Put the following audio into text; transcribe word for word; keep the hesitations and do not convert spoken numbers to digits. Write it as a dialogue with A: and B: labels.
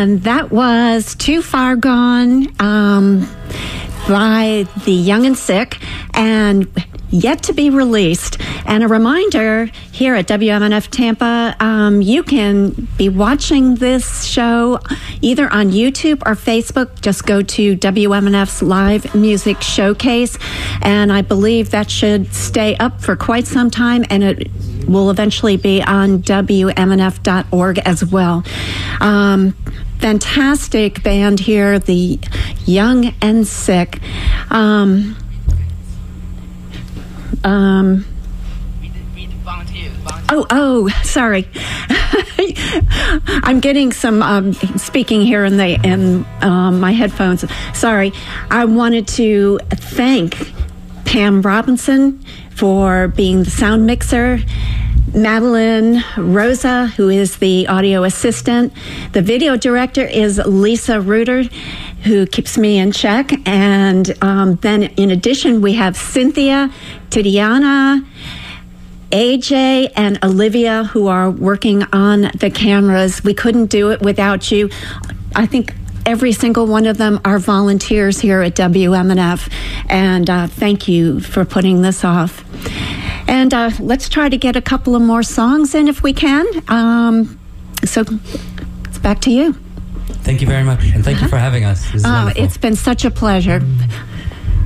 A: And that was Too Far Gone um, by The Young and Sick, and yet to be released. And a reminder, here at W M N F Tampa, um, you can be watching this show either on YouTube or Facebook. Just go to W M N F's Live Music Showcase, and I believe that should stay up for quite some time, and it will eventually be on W M N F dot org as well. Um, fantastic band here, The Young and Sick. Um, um, Oh, oh, sorry. I'm getting some um, speaking here in the in um, my headphones. Sorry. I wanted to thank Pam Robinson for being the sound mixer, Madeline Rosa, who is the audio assistant. The video director is Lisa Reuter, who keeps me in check. And um, then in addition, we have Cynthia, Tidiana, A J, and Olivia, who are working on the cameras. We couldn't do it without you. I think every single one of them are volunteers here at W M N F, and uh, thank you for putting this off. And uh, let's try to get a couple of more songs in if we can. Um, so it's back to you.
B: Thank you very much, and thank uh-huh. you for having us. This is
A: oh,
B: wonderful.
A: It's been such a pleasure.